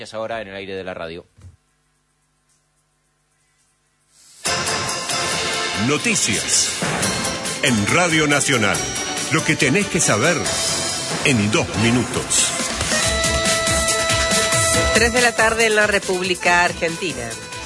Ahora en el aire de la radio. Noticias en Radio Nacional. Lo que tenés que saber en 2 minutos. 3 de la tarde en la República Argentina.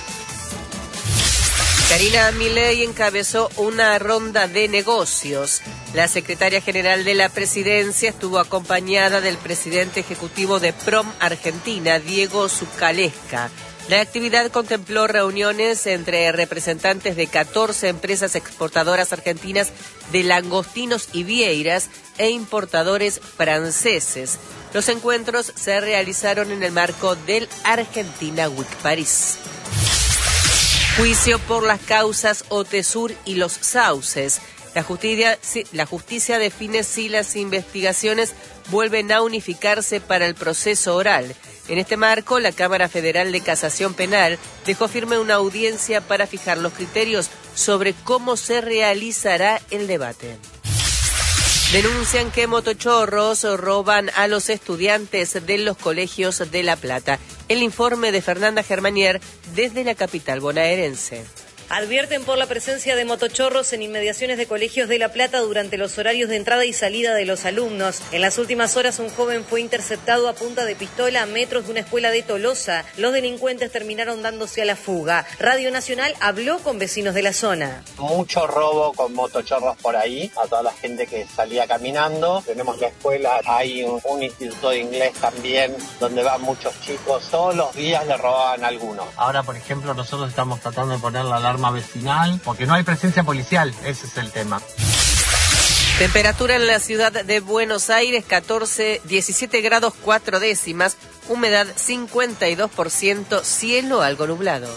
Karina Milei encabezó una ronda de negocios. La secretaria general de la presidencia estuvo acompañada del presidente ejecutivo de PROM Argentina, Diego Zucalesca. La actividad contempló reuniones entre representantes de 14 empresas exportadoras argentinas de langostinos y vieiras e importadores franceses. Los encuentros se realizaron en el marco del Argentina Week París. Juicio por las causas Otesur y Los Sauces. La justicia define si las investigaciones vuelven a unificarse para el proceso oral. En este marco, la Cámara Federal de Casación Penal dejó firme una audiencia para fijar los criterios sobre cómo se realizará el debate. Denuncian que motochorros roban a los estudiantes de los colegios de La Plata. El informe de Fernanda Germanier desde la capital bonaerense. Advierten por la presencia de motochorros en inmediaciones de colegios de La Plata durante los horarios de entrada y salida de los alumnos. En las últimas horas un joven fue interceptado a punta de pistola a metros de una escuela de Tolosa. Los delincuentes terminaron dándose a la fuga. Radio Nacional habló con vecinos de la zona. Mucho robo con motochorros por ahí, a toda la gente que salía caminando. Tenemos la escuela, hay un instituto de inglés también, donde van muchos chicos. Todos los días le roban a algunos. Ahora, por ejemplo, nosotros estamos tratando de poner la alarma vecinal, porque no hay presencia policial, ese es el tema. Temperatura en la ciudad de Buenos Aires, 17 grados 4 décimas, humedad 52%, cielo algo nublado.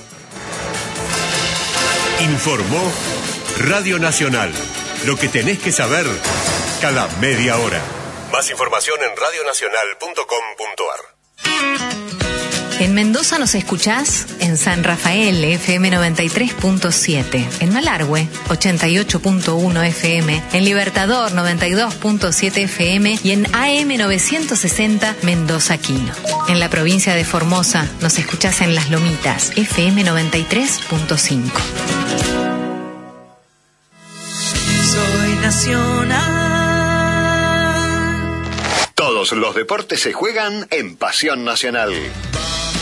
Informó Radio Nacional. Lo que tenés que saber cada media hora. Más información en radionacional.com.ar. En Mendoza nos escuchás en San Rafael, FM 93.7, en Malargüe, 88.1 FM, en Libertador, 92.7 FM y en AM 960, Mendoza Quino. En la provincia de Formosa nos escuchás en Las Lomitas, FM 93.5. Soy nacional. Todos los deportes se juegan en Pasión Nacional.